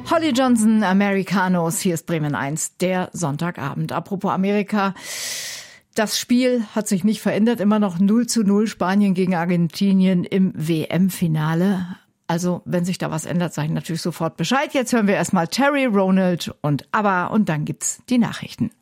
Holly Johnson, Americanos, hier ist Bremen 1, der Sonntagabend. Apropos Amerika, das Spiel hat sich nicht verändert, immer noch 0:0 Spanien gegen Argentinien im WM-Finale. Also, wenn sich da was ändert, sage ich natürlich sofort Bescheid. Jetzt hören wir erstmal Terry, Ronald und ABBA und dann gibt's die Nachrichten.